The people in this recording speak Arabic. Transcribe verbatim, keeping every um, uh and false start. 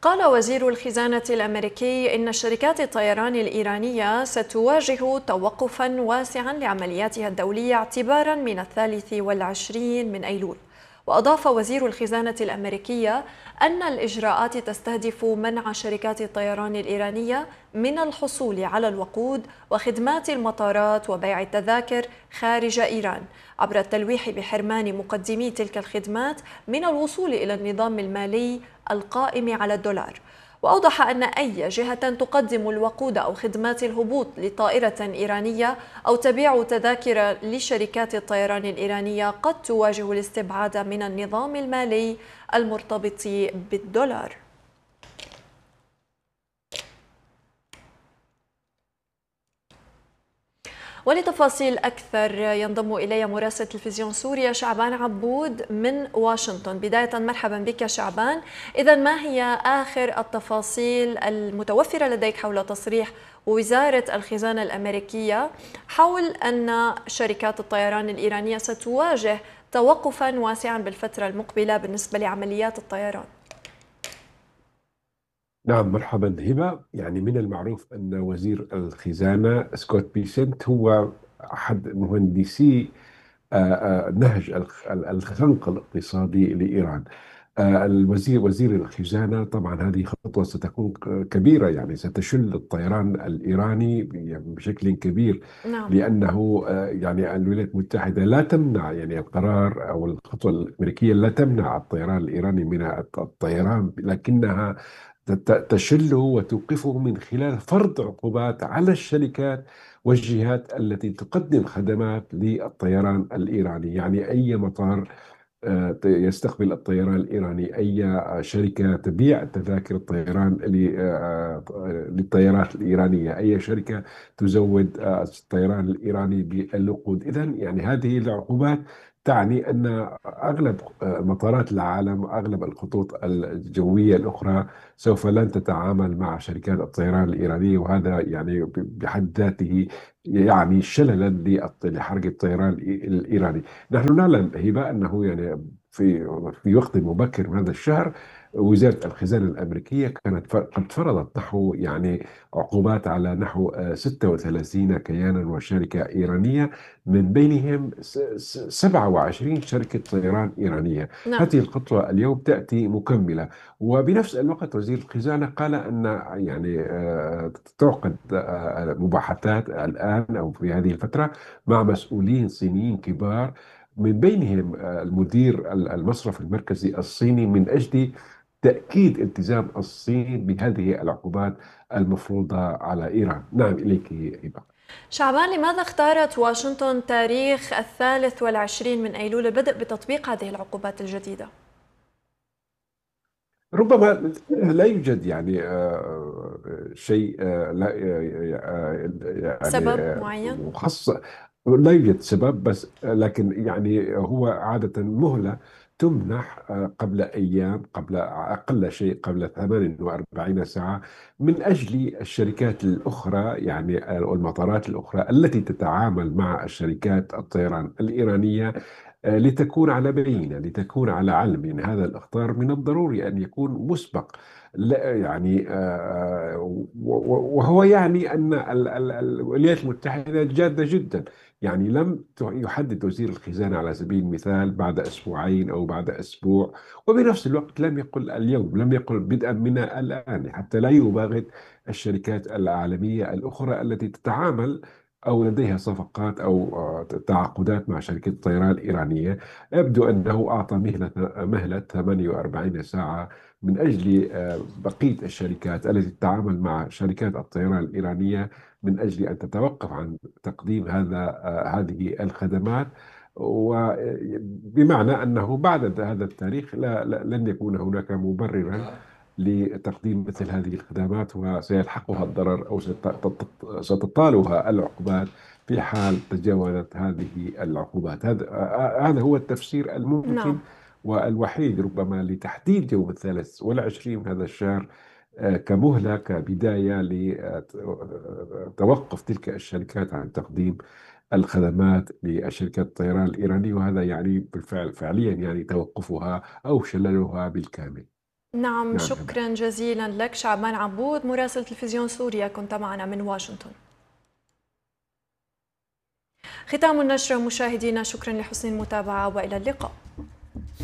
قال وزير الخزانة الأمريكي إن شركات الطيران الإيرانية ستواجه توقفاً واسعاً لعملياتها الدولية اعتباراً من الثالث والعشرين من أيلول. وأضاف وزير الخزانة الأمريكية أن الإجراءات تستهدف منع شركات الطيران الإيرانية من الحصول على الوقود وخدمات المطارات وبيع التذاكر خارج إيران، عبر التلويح بحرمان مقدمي تلك الخدمات من الوصول إلى النظام المالي القائم على الدولار. وأوضح أن أي جهة تقدم الوقود أو خدمات الهبوط لطائرة إيرانية أو تبيع تذاكر لشركات الطيران الإيرانية قد تواجه الاستبعاد من النظام المالي المرتبط بالدولار. ولتفاصيل أكثر ينضم إلي مراسل تلفزيون سوريا شعبان عبود من واشنطن. بداية مرحبا بك شعبان، إذا ما هي آخر التفاصيل المتوفرة لديك حول تصريح وزارة الخزانة الأمريكية حول أن شركات الطيران الإيرانية ستواجه توقفا واسعا بالفترة المقبلة بالنسبة لعمليات الطيران؟ نعم، مرحبا هبة. يعني من المعروف أن وزير الخزانة سكوت بيسنت هو أحد مهندسي آه، آه، نهج الخ- الخنق الاقتصادي لإيران. آه، الوزير وزير الخزانة، طبعا هذه خطوة ستكون ك- كبيرة، يعني ستشل الطيران الإيراني يعني بشكل كبير. نعم. لأنه آه، يعني الولايات المتحدة لا تمنع، يعني القرار أو الخطوة الأمريكية لا تمنع الطيران الإيراني من الط- الطيران، لكنها ت- تشله وتوقفه من خلال فرض عقوبات على الشركات والجهات التي تقدم خدمات للطيران الإيراني. يعني أي مطار آه، يستقبل الطيران الإيراني، أي شركة تبيع تذاكر الطيران ل- آه، آه، للطيارات الإيرانية، أي شركة تزود آه، الطيران الإيراني بالوقود. إذا يعني هذه العقوبات تعني أن أغلب آه، مطارات العالم، أغلب الخطوط الجوية الأخرى سوف لن تتعامل مع شركات الطيران الإيرانية، وهذا يعني بحد ذاته يعني شللا لحركة الطيران الإيراني. نحن نعلم هبة أنه يعني في في وقت مبكر من هذا الشهر وزارة الخزانة الأمريكية كانت ف- قد فرضت نحو يعني عقوبات على نحو آه، ستة وثلاثين كيانا وشركة إيرانية، من بينهم س- س- سبعة وعشرين شركة طيران إيرانية. نعم. هذه الخطوة اليوم تأتي مكملة. وبنفس الوقت وزير الخزانة قال أن يعني آه، تعقد آه، مباحثات الآن أو في هذه الفترة مع مسؤولين صينيين كبار، من بينهم آه، المدير المصرف المركزي الصيني، من أجل تأكيد التزام الصين بهذه العقوبات المفروضة على إيران. نعم، إليك هبة. شعبان، لماذا اختارت واشنطن تاريخ الثالث والعشرين من أيلول للبدء بتطبيق هذه العقوبات الجديدة؟ ربما لا يوجد يعني آه، شيء آه، لا آه، آه، يعني سبب آه، معين؟ مخصص. لا يوجد سبب، بس لكن يعني هو عادة مهلة تمنح آه، قبل أيام، قبل أقل شيء قبل ثمانية وأربعين ساعة، من أجل الشركات الأخرى، يعني آه، المطارات الأخرى التي تتعامل مع الشركات الطيران الإيرانية، آه، لتكون على بينة، لتكون على علم. يعني هذا الإخطار من الضروري أن يكون مسبق. لا يعني آه، و- و- وهو يعني أن ال- ال- الولايات المتحدة جادة جدا. يعني لم ت- يحدد وزير الخزانة على سبيل المثال بعد أسبوعين أو بعد أسبوع، وبنفس الوقت لم يقل اليوم، لم يقل بدءا من الآن، حتى لا يباغت الشركات العالمية الأخرى التي تتعامل أو لديها صفقات أو آه، تعاقدات مع شركة الطيران الإيرانية. يبدو أنه أعطى مهلة مهلة ثمانية وأربعين ساعة من أجل آه، بقية الشركات التي تتعامل مع شركات الطيران الإيرانية، من أجل أن تتوقف عن تقديم هذا آه، هذه الخدمات. وبمعنى أنه بعد هذا التاريخ لا لا- لن يكون هناك مبررا لتقديم مثل هذه الخدمات، وسيلحقها الضرر أو ست- ستطالها العقوبات في حال تجاوزت هذه العقوبات. هذا آه، هذا هو التفسير نعم. الممكن والوحيد ربما لتحديد يوم الثالث والعشرين من هذا الشهر آه، كمهلة، كبداية لتوقف تلك الشركات عن تقديم الخدمات لشركات الطيران الإيرانية. وهذا يعني بالفعل فعليا يعني توقفها أو شللها بالكامل. نعم، نعم. شكرا جزيلا لك شعبان عبود مراسل تلفزيون سوريا، كنت معنا من واشنطن. ختام النشرة مشاهدينا، شكرا لحسن المتابعة وإلى اللقاء.